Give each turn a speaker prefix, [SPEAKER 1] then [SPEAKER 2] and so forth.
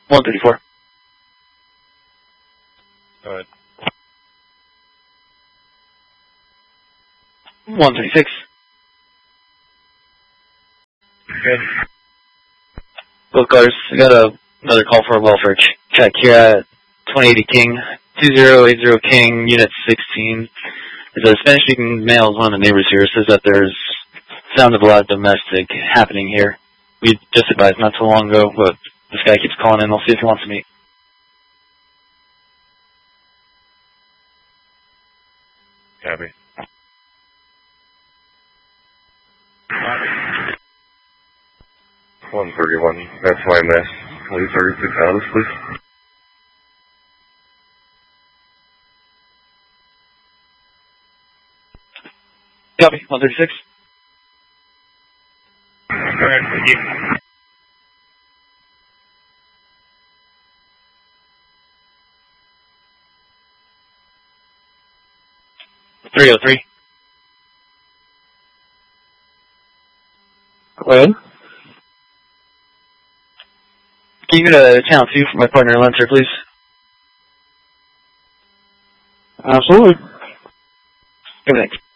[SPEAKER 1] 134.
[SPEAKER 2] Go ahead.
[SPEAKER 1] 136.
[SPEAKER 2] Good.
[SPEAKER 1] Both cars, I got another call for a welfare check here at 2080 King, 2080 King, Unit 16. The Spanish-speaking male is one of the neighbors here. Says that there's sound of a lot of domestic happening here. We just advised not too long ago, but this guy keeps calling in. I'll see if he wants to meet.
[SPEAKER 2] Copy. Copy. 131. That's my mess. Please, 36 Alice, please.
[SPEAKER 1] Copy. 136.
[SPEAKER 2] Correct. Thank you.
[SPEAKER 1] .303.
[SPEAKER 3] Go ahead.
[SPEAKER 1] Can you go to channel 2 for my partner, Lancer, please?
[SPEAKER 3] Absolutely.
[SPEAKER 1] Good, thanks.